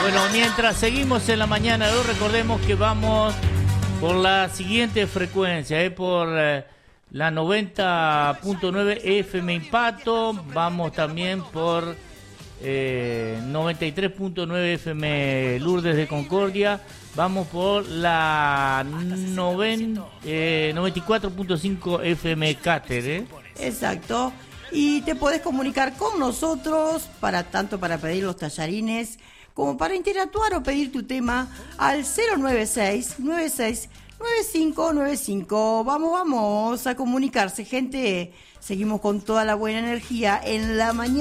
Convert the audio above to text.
Bueno, mientras seguimos en la mañana de hoy, recordemos que vamos por la siguiente frecuencia, por la 90.9 FM Impacto, vamos también por 93.9 FM Lourdes de Concordia, vamos por la 94.5 FM Cáter. Exacto. Y te podés comunicar con nosotros tanto para pedir los tallarines como para interactuar o pedir tu tema al 096-969595. Vamos a comunicarse, gente. Seguimos con toda la buena energía en la mañana.